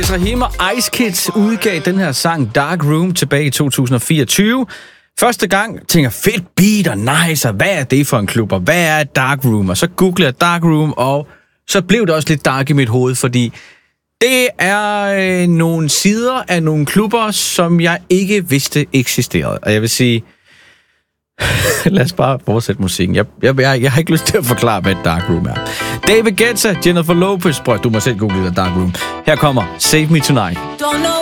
Raheem og Ice Kids udgav den her sang Dark Room tilbage i 2024. Første gang tænker fedt beat og nice, og hvad er det for en klub, og hvad er Dark Room? Og så googlede jeg Dark Room, og så blev det også lidt dark i mit hoved, fordi det er nogle sider af nogle klubber, som jeg ikke vidste eksisterede. Og jeg vil sige, lad os bare fortsætte musikken. Jeg har ikke lyst til at forklare, hvad Dark Room er. David Guetta, Jennifer Lopez, du må selv google Dark Room. Her kommer Save Me Tonight.